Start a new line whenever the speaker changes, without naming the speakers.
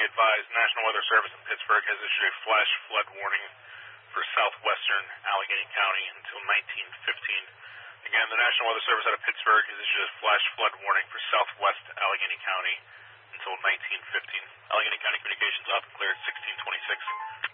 be advised, National Weather Service in Pittsburgh has issued a flash flood warning for southwestern Allegheny County until 1915. Again, the National Weather Service out of Pittsburgh has issued a flash flood warning for southwest Allegheny County.